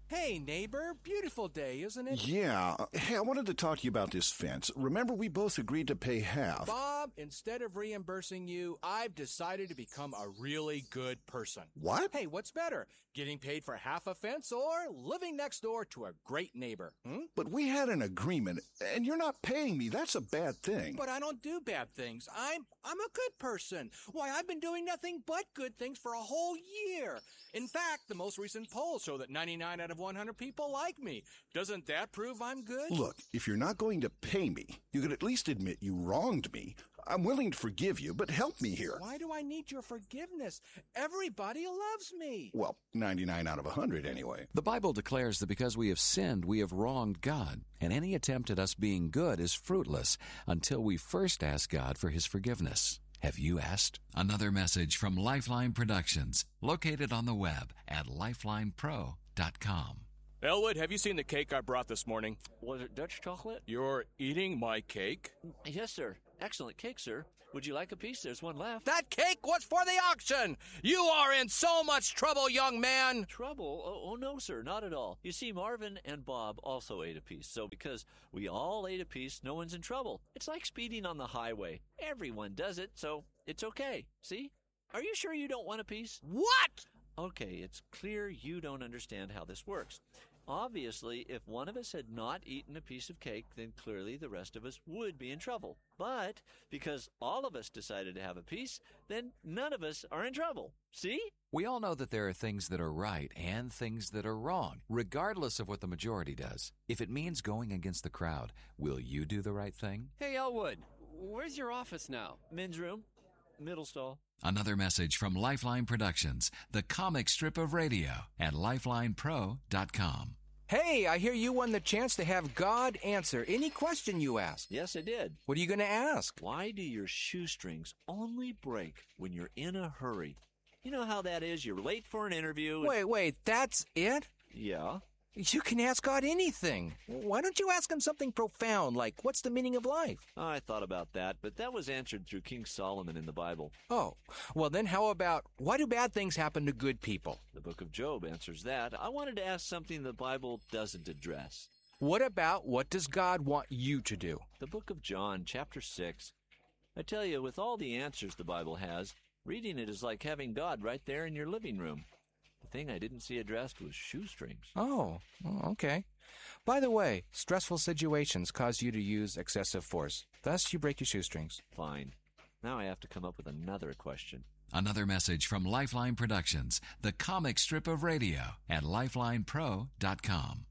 Hey, neighbor, beautiful day, isn't it? Yeah. Hey, I wanted to talk to you about this fence. Remember, we both agreed to pay half. Bob, instead of reimbursing you, I've decided to become a really good person. What? Hey, what's better, getting paid for half a fence or living next door to a great neighbor? But we had an agreement, and you're not paying me. That's a bad thing. But I don't do bad things. I'm a good person. Why, I've been doing nothing but good things for a whole year. In fact, the most recent polls show that 99 out of 100 people like me. Doesn't that prove I'm good? Look, if you're not going to pay me, you could at least admit you wronged me. I'm willing to forgive you, but help me here. Why do I need your forgiveness? Everybody loves me. Well, 99 out of 100 anyway. The Bible declares that because we have sinned, we have wronged God, and any attempt at us being good is fruitless until we first ask God for His forgiveness. Have you asked? Another message from Lifeline Productions, located on the web at lifelinepro.com. Elwood, have you seen the cake I brought this morning? Was it Dutch chocolate? You're eating my cake? Yes, sir. Excellent cake, sir. Would you like a piece? There's one left. That cake was for the auction! You are in so much trouble, young man! Trouble? Oh, no, sir, not at all. You see, Marvin and Bob also ate a piece, so because we all ate a piece, no one's in trouble. It's like speeding on the highway. Everyone does it, so it's okay. See? Are you sure you don't want a piece? What? Okay, it's clear you don't understand how this works. Obviously, if one of us had not eaten a piece of cake, then clearly the rest of us would be in trouble. But because all of us decided to have a piece, then none of us are in trouble. See? We all know that there are things that are right and things that are wrong, regardless of what the majority does. If it means going against the crowd, will you do the right thing? Hey, Elwood, where's your office now? Men's room, middle stall. Another message from Lifeline Productions, the comic strip of radio at lifelinepro.com. Hey, I hear you won the chance to have God answer any question you ask. Yes, I did. What are you going to ask? Why do your shoestrings only break when you're in a hurry? You know how that is? You're late for an interview. Wait, that's it? Yeah. You can ask God anything. Why don't you ask him something profound, like, what's the meaning of life? I thought about that, but that was answered through King Solomon in the Bible. Oh, well then how about, why do bad things happen to good people? The book of Job answers that. I wanted to ask something the Bible doesn't address. What about, what does God want you to do? The book of John, chapter 6. I tell you, with all the answers the Bible has, reading it is like having God right there in your living room. The thing I didn't see addressed was shoestrings. Oh, okay. By the way, stressful situations cause you to use excessive force. Thus, you break your shoestrings. Fine. Now I have to come up with another question. Another message from Lifeline Productions, the comic strip of radio at lifelinepro.com.